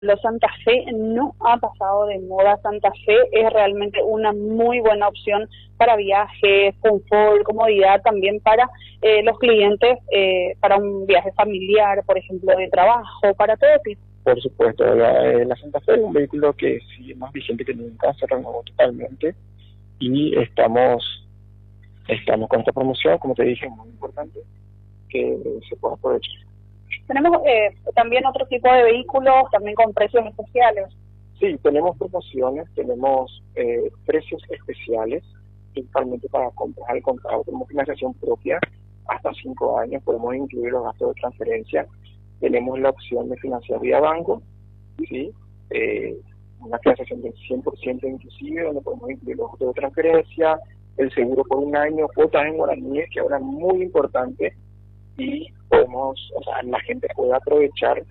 Los Santa Fe no ha pasado de moda. Santa Fe es realmente una muy buena opción para viajes, confort, comodidad también para los clientes, para un viaje familiar, por ejemplo, de trabajo, para todo tipo. Por supuesto, la Santa Fe es un vehículo que sigue más vigente que nunca, se renovó totalmente y estamos con esta promoción, como te dije, muy importante, que se pueda aprovechar. Tenemos también otro tipo de vehículos, también con precios especiales. Sí, tenemos promociones, tenemos precios especiales, principalmente para compras al contado. Tenemos financiación propia hasta 5 años, podemos incluir los gastos de transferencia. Tenemos la opción de financiar vía banco, ¿sí? Una financiación del 100% inclusive, donde podemos incluir los gastos de transferencia, el seguro por 1 año, cuotas en guaraníes, que ahora es muy importante, y podemos, la gente puede aprovechar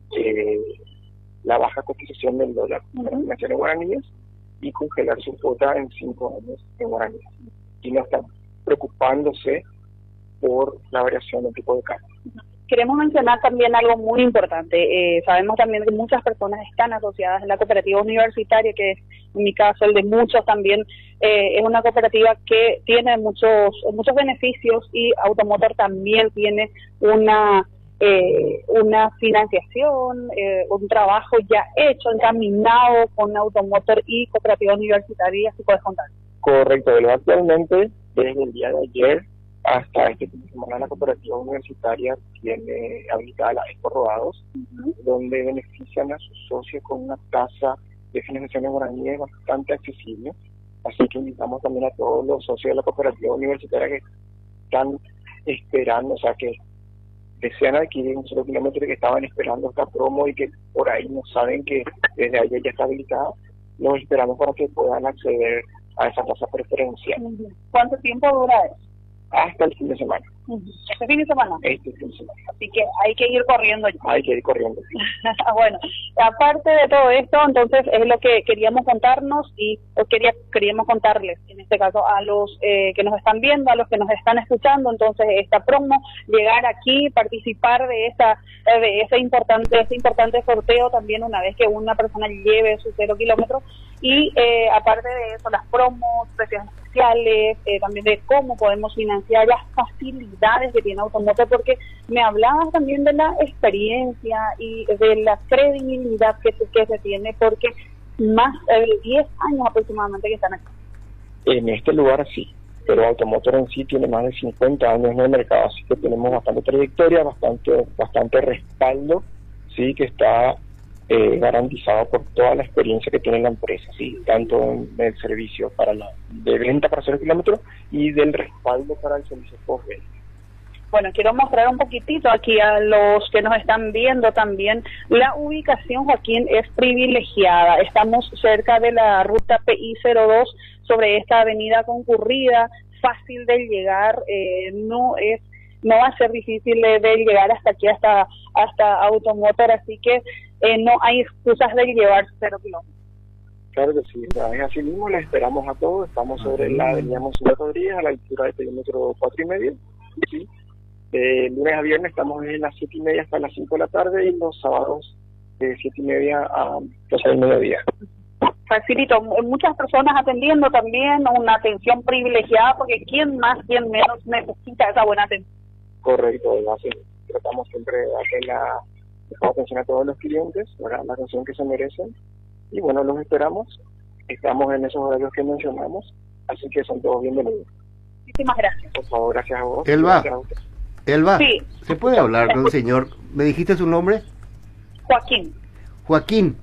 la baja cotización del dólar para financiar en guaraníes y congelar su cuota en 5 años en guaraníes. Y no están preocupándose por la variación del tipo de cambio. Queremos mencionar también algo muy importante. Sabemos también que muchas personas están asociadas en la cooperativa universitaria, que es, en mi caso, el de muchos también. Es una cooperativa que tiene muchos beneficios, y Automotor también tiene una financiación, un trabajo ya hecho, encaminado con Automotor y cooperativa universitaria, si puedes contar. Correcto, actualmente, desde el día de ayer hasta este fin de semana, la cooperativa universitaria tiene habilitada la Expo Rodados, donde benefician a sus socios con una tasa de financiación en guaraníes bastante accesible. Así que invitamos también a todos los socios de la cooperativa universitaria que están esperando, que desean adquirir un solo kilómetro, que estaban esperando esta promo y que por ahí no saben que desde ayer ya está habilitada. Los esperamos para que puedan acceder a esa tasa preferencial. ¿Cuánto tiempo dura eso? Hasta el fin de semana. ¿Este fin de semana? Este fin de semana. Así que hay que ir corriendo ya. Hay que ir corriendo. Bueno, aparte de todo esto, entonces es lo que queríamos contarnos y queríamos contarles, en este caso, a los que nos están viendo, a los que nos están escuchando. Entonces, esta promo, llegar aquí, participar de ese importante sorteo también, una vez que una persona lleve sus 0 kilómetros. Y aparte de eso, las promos, precios especiales, también de cómo podemos financiar, las facilidades que tiene Automotor, porque me hablabas también de la experiencia y de la credibilidad que se tiene, porque más de 10 años aproximadamente que están aquí. En este lugar sí, pero Automotor en sí tiene más de 50 años en el mercado, así que tenemos bastante trayectoria, bastante respaldo, sí, que está garantizado por toda la experiencia que tiene la empresa, sí, tanto en el servicio de venta para 0 kilómetros y del respaldo para el servicio post-venta. Bueno, quiero mostrar un poquitito aquí a los que nos están viendo también. La ubicación, Joaquín, es privilegiada. Estamos cerca de la ruta PI02, sobre esta avenida concurrida, fácil de llegar, no va a ser difícil de llegar hasta aquí, hasta Automotor, así que no hay excusas de llevar 0 kilómetros. Claro que sí, es así mismo, les esperamos a todos. Estamos sobre la avenida Monseñor Rodríguez, a la altura del kilómetro 4,5, ¿sí? Lunes a viernes estamos desde las 7:30 hasta las 5 de la tarde, y los sábados de 7:30 a 12 del mediodía. Facilito, muchas personas atendiendo también, una atención privilegiada, porque quién más, quién menos necesita esa buena atención. Correcto, así tratamos siempre de darle la mejor atención a todos los clientes, la atención que se merecen, y bueno, los esperamos. Estamos en esos horarios que mencionamos, así que son todos bienvenidos. Muchísimas gracias. Por favor, gracias a vos. Elba, sí. ¿Se puede hablar con el señor? ¿Me dijiste su nombre? Joaquín. Joaquín.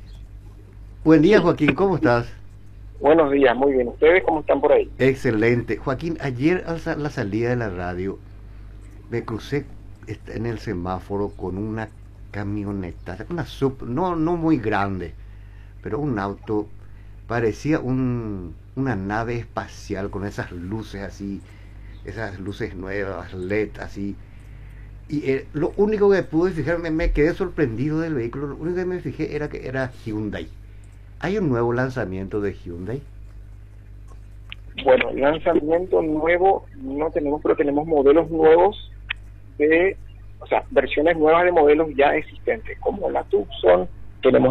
Buen día, Joaquín, ¿cómo estás? Buenos días, muy bien. ¿Ustedes cómo están por ahí? Excelente. Joaquín, ayer a la salida de la radio me crucé en el semáforo con una camioneta, una sub, no muy grande, pero un auto, parecía una nave espacial con esas luces así, esas luces nuevas, LED así. Y lo único que pude fijarme, me quedé sorprendido del vehículo. Lo único que me fijé era que era Hyundai. ¿Hay un nuevo lanzamiento de Hyundai? Bueno, lanzamiento nuevo no tenemos, pero tenemos modelos nuevos versiones nuevas de modelos ya existentes, como la Tucson, tenemos